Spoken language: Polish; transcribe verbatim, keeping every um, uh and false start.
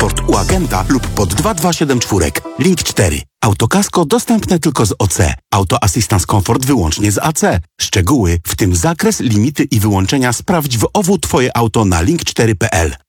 komfort u agenta lub pod dwa dwa siedem cztery. Link cztery. Autokasko dostępne tylko z O C. Auto Assistance Comfort wyłącznie z A C. Szczegóły, w tym zakres, limity i wyłączenia sprawdź w O W Twoje auto na link cztery kropka p l.